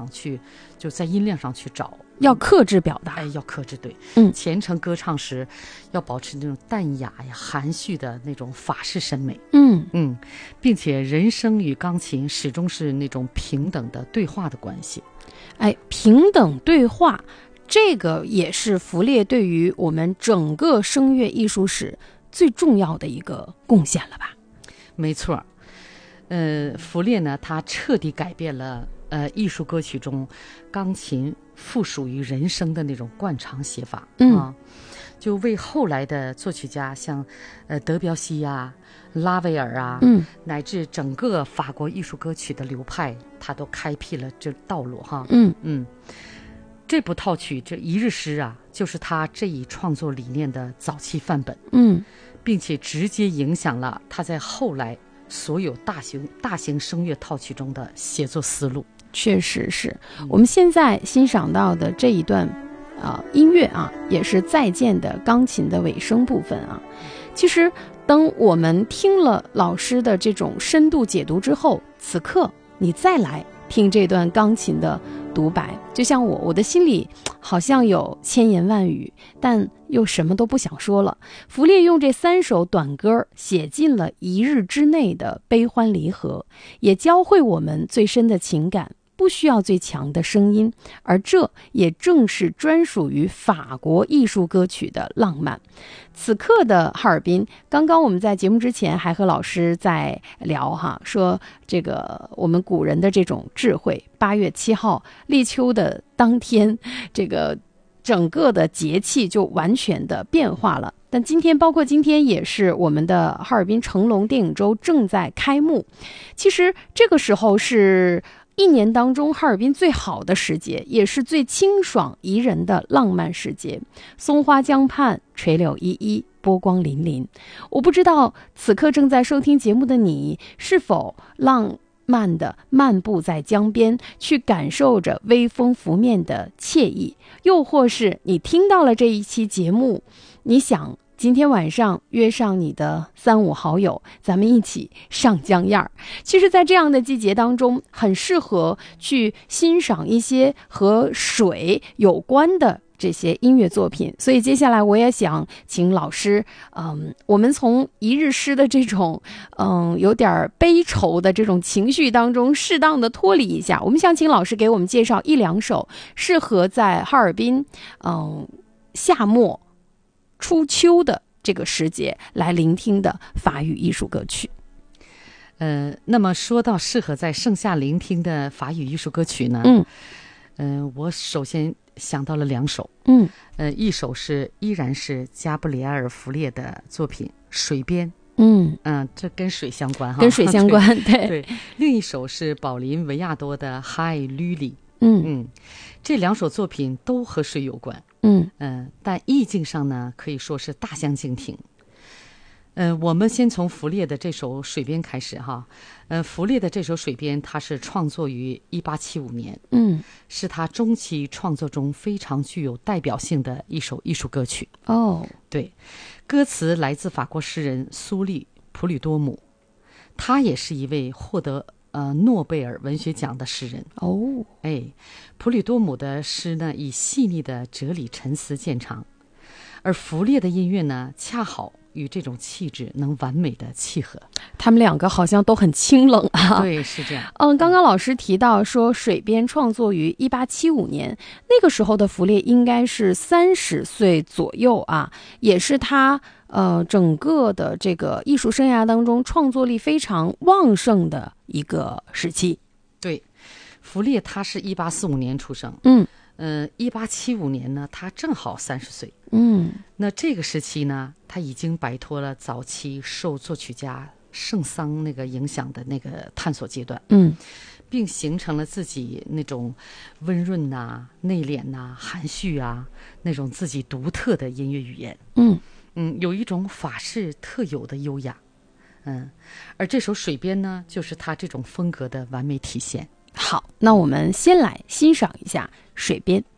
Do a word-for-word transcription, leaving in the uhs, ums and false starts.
上去，就在音量上去找， 要克制表达， 哎，要克制，对， 嗯， 虔诚歌唱时要保持那种淡雅呀、含蓄的那种法式审美， 嗯嗯，并且人声与钢琴始终是那种平等的对话的关系。 哎，平等对话，这个也是弗列对于我们整个声乐艺术史最重要的一个贡献了吧？ 没错，呃，弗列呢，他彻底改变了呃艺术歌曲中钢琴附属于人声的那种惯常写法， 嗯啊，就为后来的作曲家像呃德彪西呀、拉威尔啊， 嗯， 乃至整个法国艺术歌曲的流派，他都开辟了这道路哈。 嗯嗯，这部套曲这一日诗啊，就是他这一创作理念的早期范本， 嗯， 并且直接影响了他在后来所有大型大型声乐套曲中的写作思路。 确实是。我们现在欣赏到的这一段啊、呃、音乐啊，也是再见的钢琴的尾声部分啊。其实当我们听了老师的这种深度解读之后，此刻你再来听这段钢琴的独白，就像我我的心里好像有千言万语，但又什么都不想说了。弗列用这三首短歌写尽了一日之内的悲欢离合，也教会我们最深的情感不需要最强的声音，而这也正是专属于法国艺术歌曲的浪漫。此刻的哈尔滨，刚刚我们在节目之前还和老师在聊哈，说这个我们古人的这种智慧，八月七号立秋的当天，这个整个的节气就完全的变化了。但今天包括今天也是我们的哈尔滨成龙电影周正在开幕，其实这个时候是一年当中哈尔滨最好的时节，也是最清爽宜人的浪漫时节。松花江畔，垂柳依依，波光粼粼。我不知道此刻正在收听节目的你，是否浪漫地漫步在江边，去感受着微风拂面的惬意，又或是你听到了这一期节目，你想今天晚上约上你的三五好友，咱们一起上江燕儿。其实在这样的季节当中，很适合去欣赏一些和水有关的这些音乐作品。所以接下来我也想请老师，嗯，我们从一日诗的这种嗯有点悲愁的这种情绪当中适当的脱离一下，我们想请老师给我们介绍一两首适合在哈尔滨嗯夏末初秋的这个时节来聆听的法语艺术歌曲。 呃，那么说到适合在盛夏聆听的法语艺术歌曲呢， 嗯， 呃，我首先想到了两首， 嗯， 呃，一首是依然是加布里埃尔·弗列的作品《水边》， 嗯嗯、呃，这跟水相关哈， 跟水相关，对对, 对。另一首是宝林维亚多的《嗨吕里》， 嗯嗯，这两首作品都和水有关， 嗯嗯、呃，但意境上呢，可以说是大相径庭。呃，我们先从弗列的这首《水边》开始哈。呃，弗列的这首《水边》，它是创作于一八七五年， 嗯， 是他中期创作中非常具有代表性的一首艺术歌曲。 哦， 对，歌词来自法国诗人苏利·普吕多姆，他也是一位获得呃诺贝尔文学奖的诗人。 哦， 哎，普吕多姆的诗呢，以细腻的哲理沉思见长，而弗列的音乐呢，恰好与这种气质能完美的契合。 他们两个好像都很清冷啊。 对，是这样。 嗯，刚刚老师提到说《水边》创作于一八七五年，那个时候的弗列应该是三十岁左右啊，也是他呃整个的这个艺术生涯当中创作力非常旺盛的一个时期。 对，弗列他是一八四五年出生， 嗯， 呃，一八七五年呢，他正好三十岁。 嗯， 那这个时期呢，他已经摆脱了早期受作曲家圣桑那个影响的那个探索阶段， 嗯， 并形成了自己那种温润呐、啊、内敛呐、啊、含蓄啊那种自己独特的音乐语言。 嗯嗯，有一种法式特有的优雅。嗯，而这首《水边》呢，就是他这种风格的完美体现。 好，那我们先来欣赏一下《水边》。